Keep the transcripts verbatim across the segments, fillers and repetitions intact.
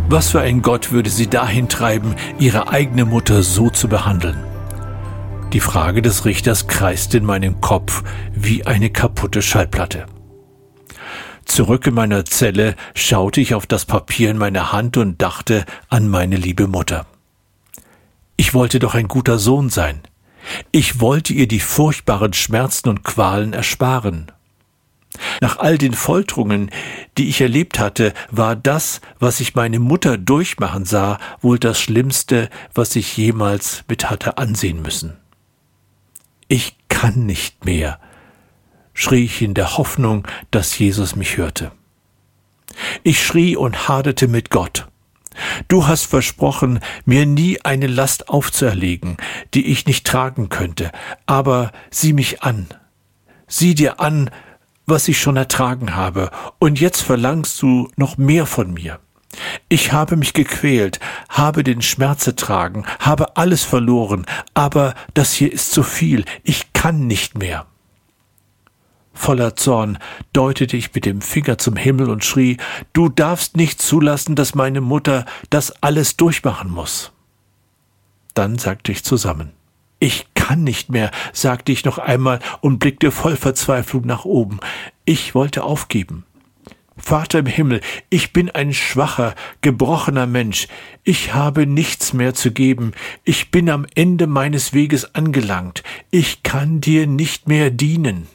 Was für ein Gott würde sie dahin treiben, ihre eigene Mutter so zu behandeln? Die Frage des Richters kreiste in meinem Kopf wie eine kaputte Schallplatte. Zurück in meiner Zelle schaute ich auf das Papier in meiner Hand und dachte an meine liebe Mutter. Ich wollte doch ein guter Sohn sein. Ich wollte ihr die furchtbaren Schmerzen und Qualen ersparen. Nach all den Folterungen, die ich erlebt hatte, war das, was ich meine Mutter durchmachen sah, wohl das Schlimmste, was ich jemals mit hatte ansehen müssen. Ich kann nicht mehr, schrie ich in der Hoffnung, dass Jesus mich hörte. Ich schrie und haderte mit Gott. Du hast versprochen, mir nie eine Last aufzuerlegen, die ich nicht tragen könnte, aber sieh mich an. Sieh dir an, was ich schon ertragen habe, und jetzt verlangst du noch mehr von mir. Ich habe mich gequält, habe den Schmerz ertragen, habe alles verloren, aber das hier ist zu viel, ich kann nicht mehr. Voller Zorn deutete ich mit dem Finger zum Himmel und schrie, du darfst nicht zulassen, dass meine Mutter das alles durchmachen muss. Dann sagte ich zusammen. Ich kann nicht mehr, sagte ich noch einmal und blickte voll Verzweiflung nach oben. Ich wollte aufgeben. Vater im Himmel, ich bin ein schwacher, gebrochener Mensch. Ich habe nichts mehr zu geben. Ich bin am Ende meines Weges angelangt. Ich kann dir nicht mehr dienen.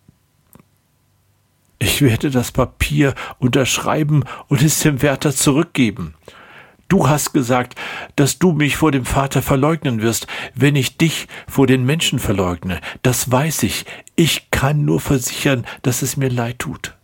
Ich werde das Papier unterschreiben und es dem Wärter zurückgeben. Du hast gesagt, dass du mich vor dem Vater verleugnen wirst, wenn ich dich vor den Menschen verleugne. Das weiß ich. Ich kann nur versichern, dass es mir leid tut.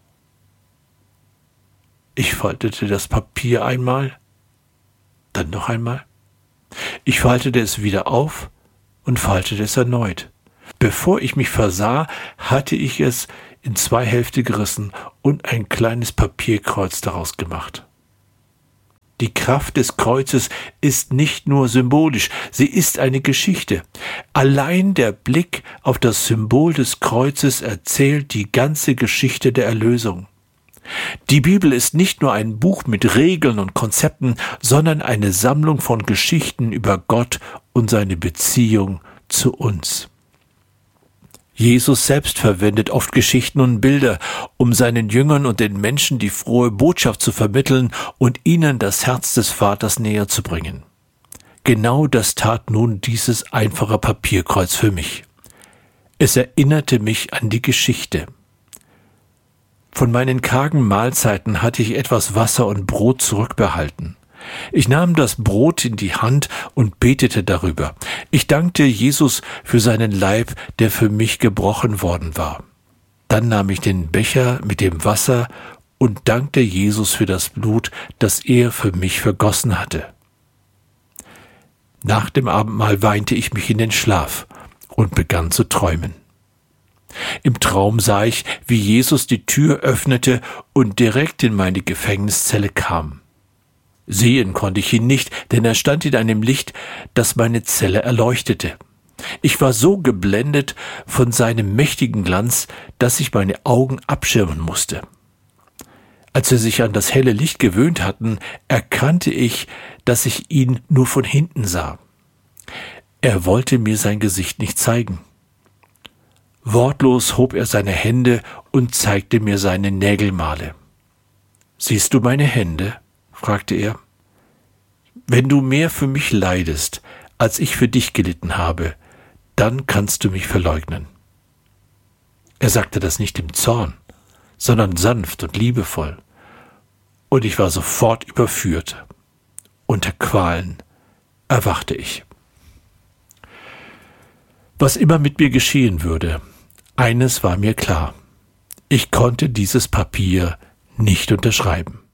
Ich faltete das Papier einmal, dann noch einmal. Ich faltete es wieder auf und faltete es erneut. Bevor ich mich versah, hatte ich es in zwei Hälfte gerissen und ein kleines Papierkreuz daraus gemacht. Die Kraft des Kreuzes ist nicht nur symbolisch, sie ist eine Geschichte. Allein der Blick auf das Symbol des Kreuzes erzählt die ganze Geschichte der Erlösung. Die Bibel ist nicht nur ein Buch mit Regeln und Konzepten, sondern eine Sammlung von Geschichten über Gott und seine Beziehung zu uns. Jesus selbst verwendet oft Geschichten und Bilder, um seinen Jüngern und den Menschen die frohe Botschaft zu vermitteln und ihnen das Herz des Vaters näher zu bringen. Genau das tat nun dieses einfache Papierkreuz für mich. Es erinnerte mich an die Geschichte. Von meinen kargen Mahlzeiten hatte ich etwas Wasser und Brot zurückbehalten. Ich nahm das Brot in die Hand und betete darüber. Ich dankte Jesus für seinen Leib, der für mich gebrochen worden war. Dann nahm ich den Becher mit dem Wasser und dankte Jesus für das Blut, das er für mich vergossen hatte. Nach dem Abendmahl weinte ich mich in den Schlaf und begann zu träumen. Im Traum sah ich, wie Jesus die Tür öffnete und direkt in meine Gefängniszelle kam. Sehen konnte ich ihn nicht, denn er stand in einem Licht, das meine Zelle erleuchtete. Ich war so geblendet von seinem mächtigen Glanz, dass ich meine Augen abschirmen musste. Als sie sich an das helle Licht gewöhnt hatten, erkannte ich, dass ich ihn nur von hinten sah. Er wollte mir sein Gesicht nicht zeigen. Wortlos hob er seine Hände und zeigte mir seine Nägelmale. »Siehst du meine Hände?« fragte er. »Wenn du mehr für mich leidest, als ich für dich gelitten habe, dann kannst du mich verleugnen.« Er sagte das nicht im Zorn, sondern sanft und liebevoll. Und ich war sofort überführt. Unter Qualen erwachte ich. Was immer mit mir geschehen würde, eines war mir klar: Ich konnte dieses Papier nicht unterschreiben.